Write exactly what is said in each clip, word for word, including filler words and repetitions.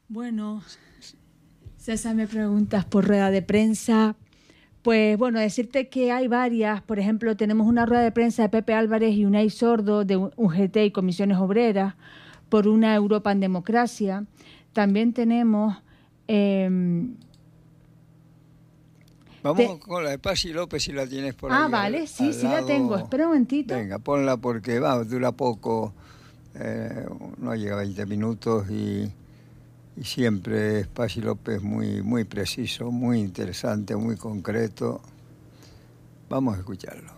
Bueno, César, me preguntas por rueda de prensa. Pues bueno, decirte que hay varias. Por ejemplo, tenemos una rueda de prensa de Pepe Álvarez y Unai Sordo de U G T y Comisiones Obreras por una Europa en democracia. También tenemos... Eh, Vamos te... con la de Patxi López, si la tienes por ah, ahí. Ah, vale, al, sí, al sí lado. la tengo. Espera un momentito. Venga, ponla porque va, dura poco, eh, no llega a veinte minutos y, y siempre es Patxi López muy, muy preciso, muy interesante, muy concreto. Vamos a escucharlo.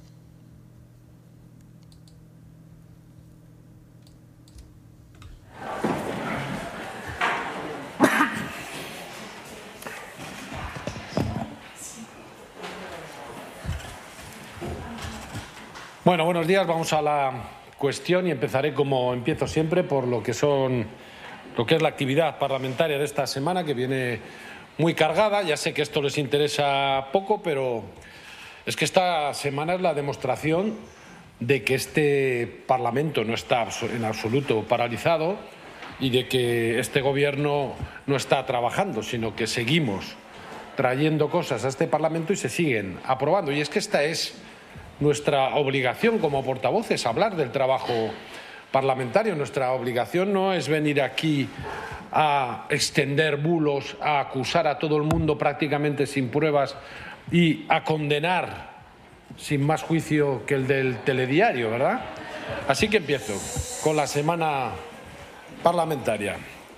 Bueno, buenos días. Vamos a la cuestión y empezaré, como empiezo siempre, por lo que son, lo que es la actividad parlamentaria de esta semana, que viene muy cargada. Ya sé que esto les interesa poco, pero es que esta semana es la demostración de que este Parlamento no está en absoluto paralizado y de que este Gobierno no está trabajando, sino que seguimos trayendo cosas a este Parlamento y se siguen aprobando. Y es que esta es nuestra obligación como portavoces, hablar del trabajo parlamentario. Nuestra obligación no es venir aquí a extender bulos, a acusar a todo el mundo prácticamente sin pruebas y a condenar sin más juicio que el del telediario, ¿verdad? Así que empiezo con la semana parlamentaria.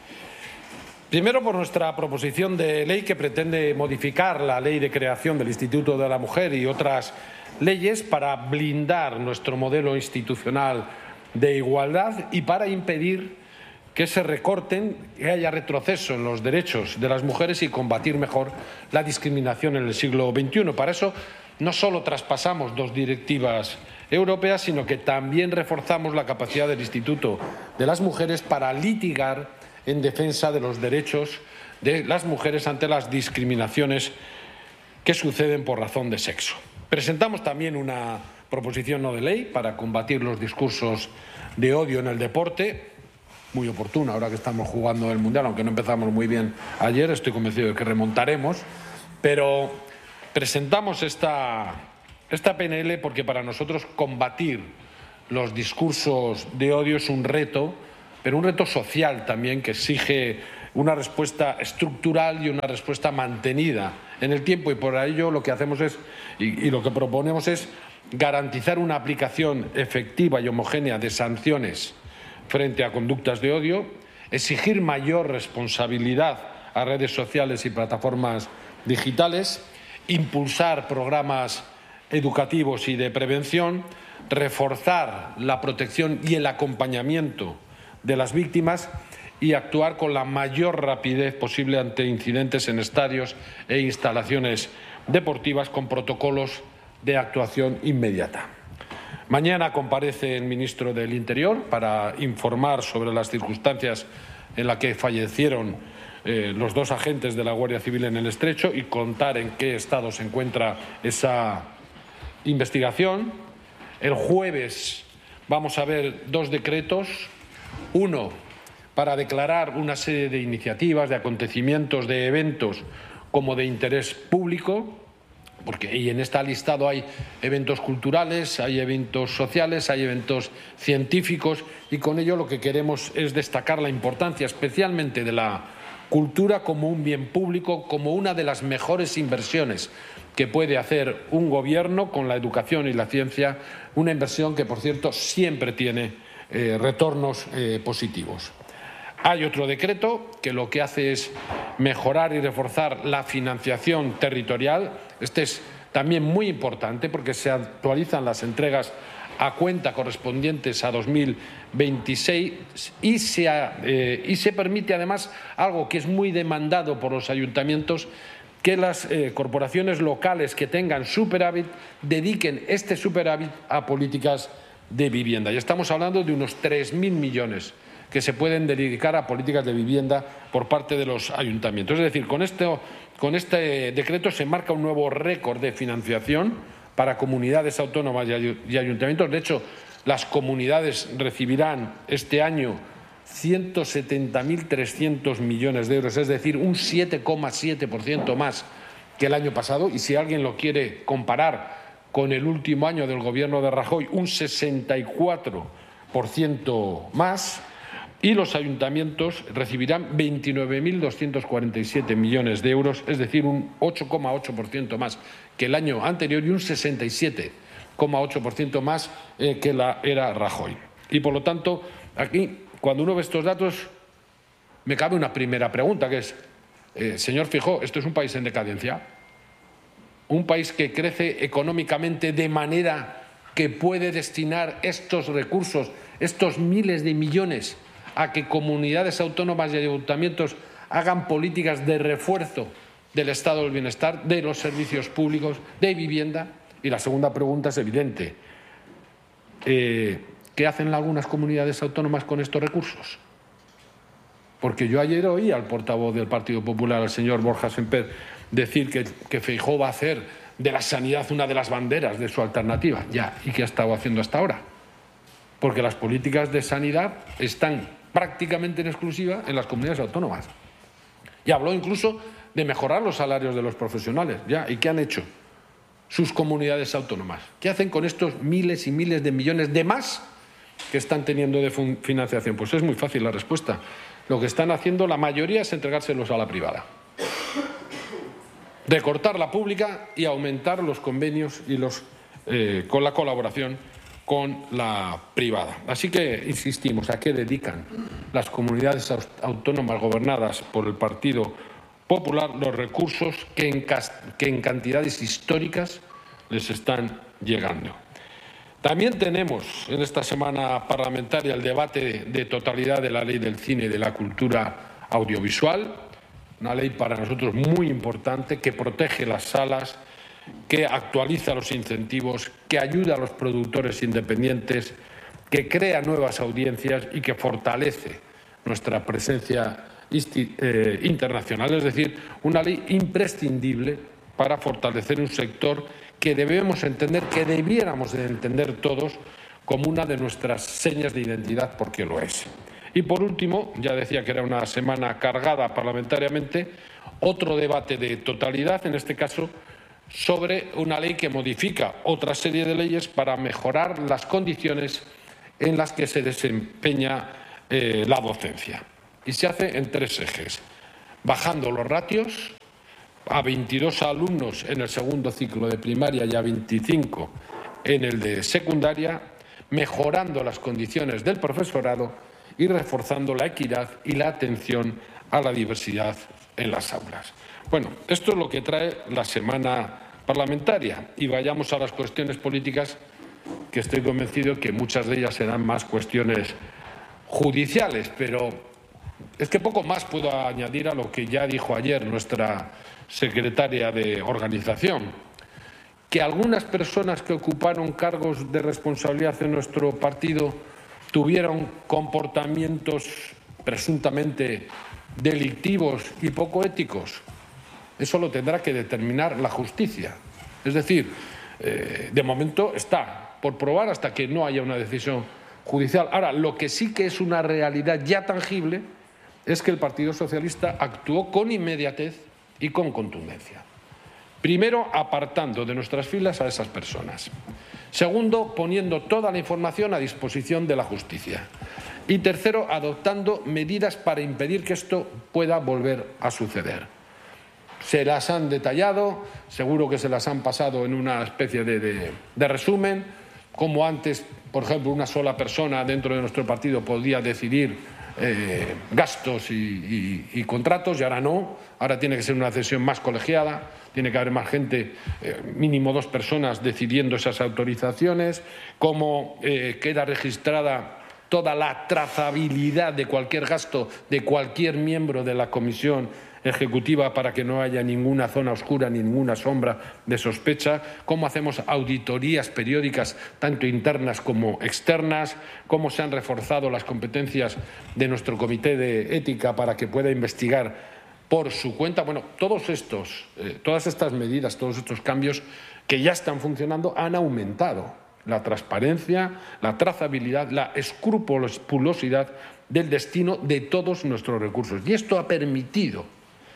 Primero, por nuestra proposición de ley que pretende modificar la ley de creación del Instituto de la Mujer y otras leyes para blindar nuestro modelo institucional de igualdad y para impedir que se recorten, que haya retroceso en los derechos de las mujeres y combatir mejor la discriminación en el siglo veintiuno. Para eso no solo traspasamos dos directivas europeas, sino que también reforzamos la capacidad del Instituto de las Mujeres para litigar en defensa de los derechos de las mujeres ante las discriminaciones que suceden por razón de sexo. Presentamos también una proposición no de ley para combatir los discursos de odio en el deporte, muy oportuna ahora que estamos jugando el Mundial, aunque no empezamos muy bien ayer, estoy convencido de que remontaremos, pero presentamos esta, esta P N L porque para nosotros combatir los discursos de odio es un reto, pero un reto social también que exige una respuesta estructural y una respuesta mantenida en el tiempo, y por ello lo que hacemos es y, y lo que proponemos es garantizar una aplicación efectiva y homogénea de sanciones frente a conductas de odio, exigir mayor responsabilidad a redes sociales y plataformas digitales, impulsar programas educativos y de prevención, reforzar la protección y el acompañamiento de las víctimas y actuar con la mayor rapidez posible ante incidentes en estadios e instalaciones deportivas con protocolos de actuación inmediata. Mañana comparece el ministro del Interior para informar sobre las circunstancias en las que fallecieron eh, los dos agentes de la Guardia Civil en el Estrecho y contar en qué estado se encuentra esa investigación. El jueves vamos a ver dos decretos. Uno, para declarar una serie de iniciativas, de acontecimientos, de eventos como de interés público, porque y en este listado hay eventos culturales, hay eventos sociales, hay eventos científicos, y con ello lo que queremos es destacar la importancia especialmente de la cultura como un bien público, como una de las mejores inversiones que puede hacer un gobierno con la educación y la ciencia, una inversión que, por cierto, siempre tiene eh, retornos eh, positivos. Hay otro decreto que lo que hace es mejorar y reforzar la financiación territorial. Este es también muy importante porque se actualizan las entregas a cuenta correspondientes a dos mil veintiséis y se, eh, y se permite además algo que es muy demandado por los ayuntamientos, que las eh, corporaciones locales que tengan superávit dediquen este superávit a políticas de vivienda. Ya estamos hablando de unos tres mil millones que se pueden dedicar a políticas de vivienda por parte de los ayuntamientos. Es decir, con, esto, con este decreto se marca un nuevo récord de financiación para comunidades autónomas y ayuntamientos. De hecho, las comunidades recibirán este año ciento setenta mil trescientos millones de euros, es decir, un siete coma siete por ciento más que el año pasado. Y si alguien lo quiere comparar con el último año del Gobierno de Rajoy, un sesenta y cuatro por ciento más. Y los ayuntamientos recibirán veintinueve mil doscientos cuarenta y siete millones de euros, es decir, un ocho coma ocho por ciento más que el año anterior y un sesenta y siete coma ocho por ciento más eh, que la era Rajoy. Y, por lo tanto, aquí, cuando uno ve estos datos, me cabe una primera pregunta, que es, eh, señor Feijóo, ¿esto es un país en decadencia? ¿Un país que crece económicamente de manera que puede destinar estos recursos, estos miles de millones, a que comunidades autónomas y ayuntamientos hagan políticas de refuerzo del estado del bienestar, de los servicios públicos, de vivienda? Y la segunda pregunta es evidente. Eh, ¿Qué hacen algunas comunidades autónomas con estos recursos? Porque yo ayer oí al portavoz del Partido Popular, al señor Borja Semper, decir que, que Feijóo va a hacer de la sanidad una de las banderas de su alternativa. Ya, ¿y qué ha estado haciendo hasta ahora? Porque las políticas de sanidad están prácticamente en exclusiva en las comunidades autónomas. Y habló incluso de mejorar los salarios de los profesionales. Ya, ¿y qué han hecho sus comunidades autónomas? ¿Qué hacen con estos miles y miles de millones de más que están teniendo de financiación? Pues es muy fácil la respuesta. Lo que están haciendo la mayoría es entregárselos a la privada. Recortar la pública y aumentar los convenios y los eh, con la colaboración con la privada. Así que insistimos, ¿a qué dedican las comunidades autónomas gobernadas por el Partido Popular los recursos que en, que en cantidades históricas les están llegando? También tenemos en esta semana parlamentaria el debate de totalidad de la Ley del Cine y de la Cultura Audiovisual, una ley para nosotros muy importante que protege las salas, que actualiza los incentivos, que ayuda a los productores independientes, que crea nuevas audiencias y que fortalece nuestra presencia eh, internacional. Es decir, una ley imprescindible para fortalecer un sector que debemos entender, que debiéramos de entender todos como una de nuestras señas de identidad, porque lo es. Y por último, ya decía que era una semana cargada parlamentariamente, otro debate de totalidad, en este caso sobre una ley que modifica otra serie de leyes para mejorar las condiciones en las que se desempeña eh, la docencia. Y se hace en tres ejes: bajando los ratios a veintidós alumnos en el segundo ciclo de primaria y a veinticinco en el de secundaria, mejorando las condiciones del profesorado y reforzando la equidad y la atención a la diversidad en las aulas. Bueno, esto es lo que trae la semana parlamentaria, y vayamos a las cuestiones políticas, que estoy convencido que muchas de ellas serán más cuestiones judiciales, pero es que poco más puedo añadir a lo que ya dijo ayer nuestra secretaria de Organización, que algunas personas que ocuparon cargos de responsabilidad en nuestro partido tuvieron comportamientos presuntamente delictivos y poco éticos. Eso lo tendrá que determinar la justicia. Es decir, eh, de momento está por probar hasta que no haya una decisión judicial. Ahora, lo que sí que es una realidad ya tangible es que el Partido Socialista actuó con inmediatez y con contundencia. Primero, apartando de nuestras filas a esas personas. Segundo, poniendo toda la información a disposición de la justicia. Y tercero, adoptando medidas para impedir que esto pueda volver a suceder. Se las han detallado, seguro que se las han pasado en una especie de, de, de resumen, como antes, por ejemplo, una sola persona dentro de nuestro partido podía decidir eh, gastos y, y, y contratos, y ahora no, ahora tiene que ser una decisión más colegiada, tiene que haber más gente, eh, mínimo dos personas decidiendo esas autorizaciones, cómo eh, queda registrada toda la trazabilidad de cualquier gasto de cualquier miembro de la comisión ejecutiva para que no haya ninguna zona oscura ni ninguna sombra de sospecha, cómo hacemos auditorías periódicas tanto internas como externas, cómo se han reforzado las competencias de nuestro comité de ética para que pueda investigar por su cuenta. Bueno, todos estos, eh, todas estas medidas, todos estos cambios que ya están funcionando han aumentado la transparencia, la trazabilidad, la escrupulosidad del destino de todos nuestros recursos. Y esto ha permitido,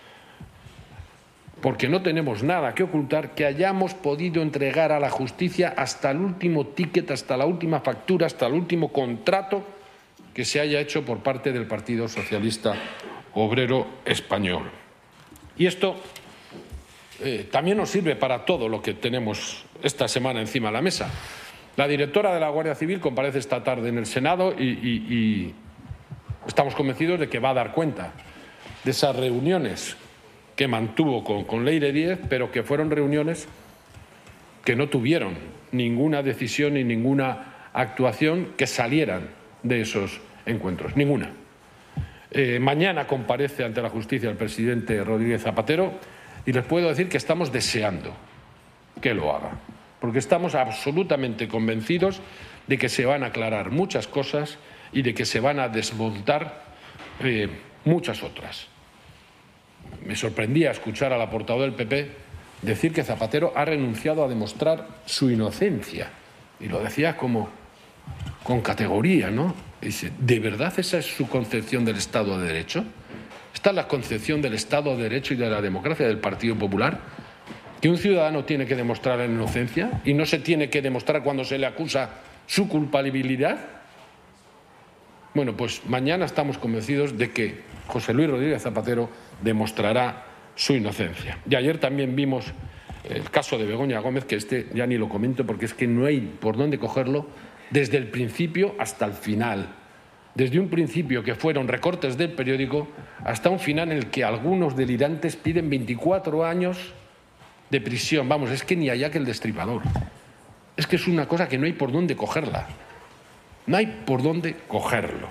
porque no tenemos nada que ocultar, que hayamos podido entregar a la justicia hasta el último ticket, hasta la última factura, hasta el último contrato que se haya hecho por parte del Partido Socialista Obrero Español. Y esto eh, también nos sirve para todo lo que tenemos esta semana encima de la mesa. La directora de la Guardia Civil comparece esta tarde en el Senado y, y, y estamos convencidos de que va a dar cuenta de esas reuniones que mantuvo con, con Leire Díez, pero que fueron reuniones que no tuvieron ninguna decisión ni ninguna actuación que salieran de esos encuentros, ninguna. Eh, mañana comparece ante la justicia el presidente Rodríguez Zapatero y les puedo decir que estamos deseando que lo haga, porque estamos absolutamente convencidos de que se van a aclarar muchas cosas y de que se van a desmontar eh, muchas otras. Me sorprendía escuchar a la portavoz del P P decir que Zapatero ha renunciado a demostrar su inocencia. Y lo decía como con categoría, ¿no? Dice, ¿de verdad esa es su concepción del Estado de Derecho? ¿Esta es la concepción del Estado de Derecho y de la democracia del Partido Popular? ¿Que un ciudadano tiene que demostrar la inocencia y no se tiene que demostrar cuando se le acusa su culpabilidad? Bueno, pues mañana estamos convencidos de que José Luis Rodríguez Zapatero demostrará su inocencia. Y ayer también vimos el caso de Begoña Gómez, que este ya ni lo comento porque es que no hay por dónde cogerlo desde el principio hasta el final. Desde un principio que fueron recortes del periódico hasta un final en el que algunos delirantes piden veinticuatro años de prisión. Vamos, es que ni allá que el destripador. Es que es una cosa que no hay por dónde cogerla. No hay por dónde cogerlo.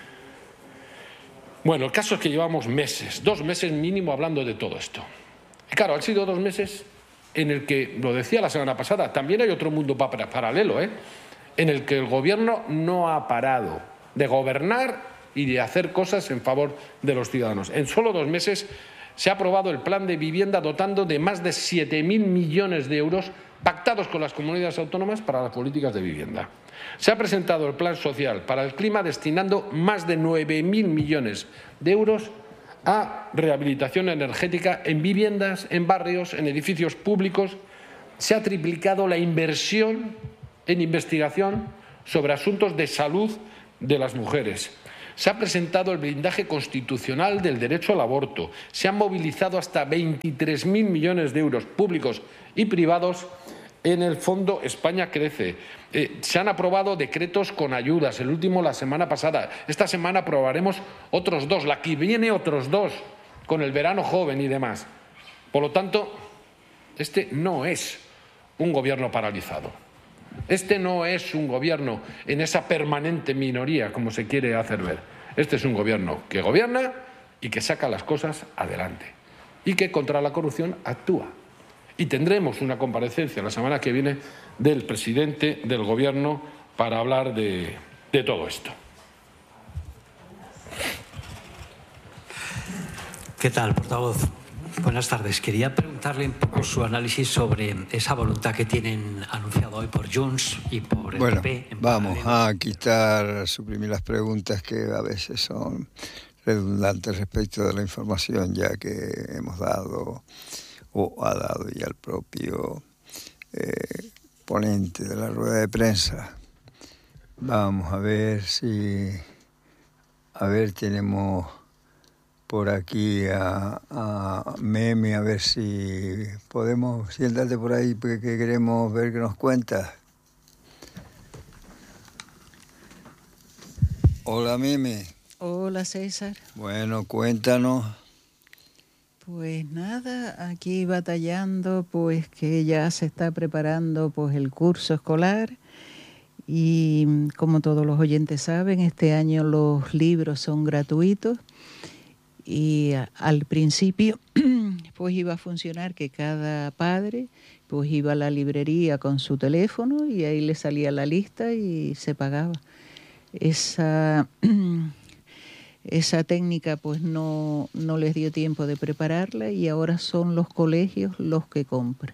Bueno, el caso es que llevamos meses, dos meses mínimo hablando de todo esto. Y claro, han sido dos meses en el que, lo decía la semana pasada, también hay otro mundo paralelo, ¿eh? En el que el Gobierno no ha parado de gobernar y de hacer cosas en favor de los ciudadanos. En solo dos meses se ha aprobado el plan de vivienda dotando de más de siete mil millones de euros pactados con las comunidades autónomas para las políticas de vivienda. Se ha presentado el plan social para el clima destinando más de nueve mil millones de euros a rehabilitación energética en viviendas, en barrios, en edificios públicos. Se ha triplicado la inversión en investigación sobre asuntos de salud de las mujeres. Se ha presentado el blindaje constitucional del derecho al aborto. Se han movilizado hasta veintitrés mil millones de euros públicos y privados en el Fondo España Crece. Eh, se han aprobado decretos con ayudas, el último la semana pasada. Esta semana aprobaremos otros dos, la que viene otros dos, con el verano joven y demás. Por lo tanto, este no es un gobierno paralizado. Este no es un gobierno en esa permanente minoría, como se quiere hacer ver. Este es un gobierno que gobierna y que saca las cosas adelante y que contra la corrupción actúa. Y tendremos una comparecencia la semana que viene del presidente del Gobierno para hablar de, de todo esto. ¿Qué tal, portavoz? Buenas tardes. Quería preguntarle un poco su análisis sobre esa voluntad que tienen anunciado hoy por Junts y por el bueno, P P. Vamos a quitar, suprimir las preguntas que a veces son redundantes respecto de la información ya que hemos dado o ha dado ya el propio eh, ponente de la rueda de prensa. Vamos a ver si, a ver, tenemos por aquí a, a Meme, a ver si podemos, siéntate por ahí porque queremos ver qué nos cuentas. Hola, Meme. Hola, César. Bueno, cuéntanos. Pues nada, aquí batallando, pues que ya se está preparando pues el curso escolar y como todos los oyentes saben, este año los libros son gratuitos y al principio pues iba a funcionar que cada padre pues iba a la librería con su teléfono y ahí le salía la lista y se pagaba. Esa... Esa técnica pues no, no les dio tiempo de prepararla y ahora son los colegios los que compran.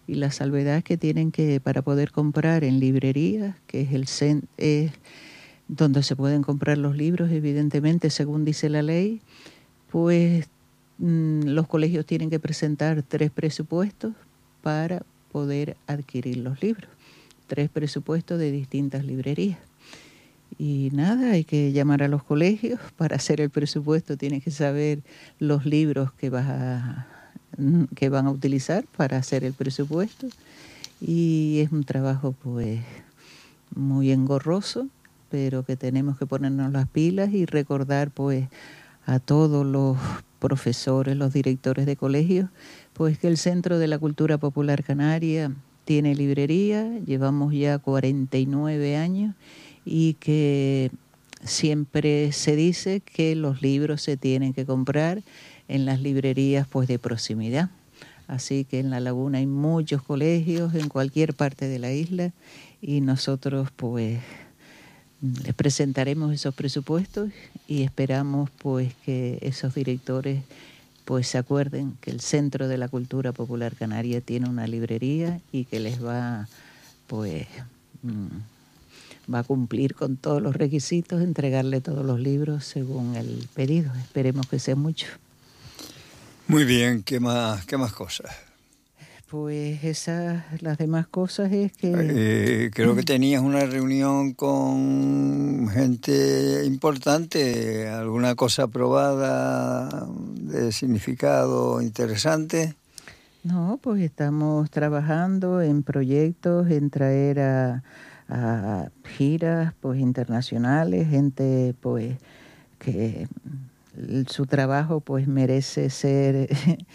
y la salvedad es que tienen que, para poder comprar en librerías, que es el cen, es donde se pueden comprar los libros, evidentemente, según dice la ley, pues mmm, los colegios tienen que presentar tres presupuestos para poder adquirir los libros, tres presupuestos de distintas librerías. Y nada, hay que llamar a los colegios para hacer el presupuesto, tienes que saber los libros que vas a, que van a utilizar para hacer el presupuesto, y es un trabajo pues muy engorroso, pero que tenemos que ponernos las pilas y recordar pues a todos los profesores, los directores de colegios, pues que el Centro de la Cultura Popular Canaria tiene librería, llevamos ya cuarenta y nueve años, y que siempre se dice que los libros se tienen que comprar en las librerías pues de proximidad. Así que en La Laguna hay muchos colegios en cualquier parte de la isla, y nosotros pues les presentaremos esos presupuestos y esperamos pues que esos directores pues se acuerden que el Centro de la Cultura Popular Canaria tiene una librería y que les va pues va a cumplir con todos los requisitos, entregarle todos los libros según el pedido. Esperemos que sea mucho. Muy bien, ¿qué más, qué más cosas? Pues esas, las demás cosas es que... Eh, creo que tenías una reunión con gente importante, alguna cosa aprobada de significado interesante. No, pues estamos trabajando en proyectos, en traer a, a giras pues internacionales, gente pues que su trabajo pues merece ser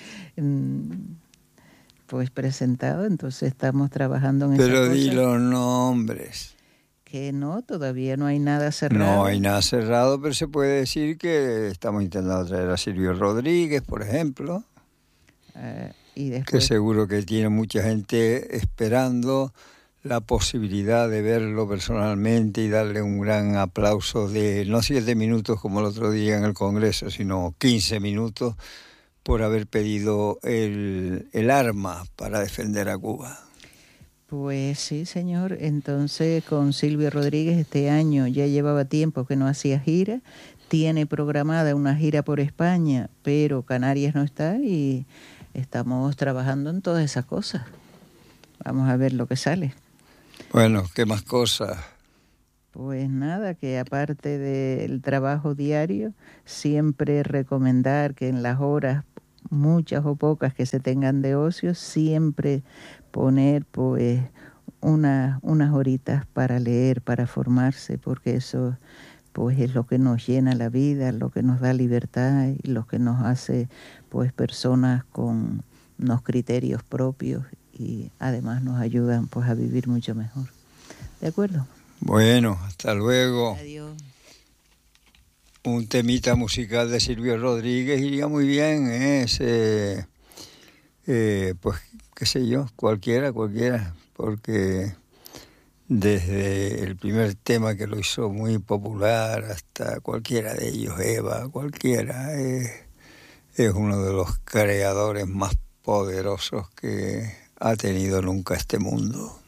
pues presentado, entonces estamos trabajando en esa cosa. Pero di los nombres. Que no, todavía no hay nada cerrado. No hay nada cerrado, pero se puede decir que estamos intentando traer a Silvio Rodríguez, por ejemplo, uh, y después... que seguro que tiene mucha gente esperando la posibilidad de verlo personalmente y darle un gran aplauso de no siete minutos como el otro día en el Congreso, sino quince minutos, por haber pedido el, el arma para defender a Cuba. Pues sí, señor. Entonces, con Silvio Rodríguez este año ya llevaba tiempo que no hacía gira. Tiene programada una gira por España, pero Canarias no está, y estamos trabajando en todas esas cosas. Vamos a ver lo que sale. Bueno, ¿qué más cosas? Pues nada, que aparte del trabajo diario, siempre recomendar que en las horas, muchas o pocas que se tengan de ocio, siempre poner pues una, unas horitas para leer, para formarse, porque eso pues es lo que nos llena la vida, lo que nos da libertad y lo que nos hace pues personas con unos criterios propios, y además nos ayudan pues a vivir mucho mejor. ¿De acuerdo? Bueno, hasta luego. Adiós. Un temita musical de Silvio Rodríguez iría muy bien, ¿eh? Ese, eh, pues, qué sé yo, cualquiera, cualquiera, porque desde el primer tema que lo hizo muy popular hasta cualquiera de ellos, Eva, cualquiera, eh, es uno de los creadores más poderosos que ha tenido nunca este mundo.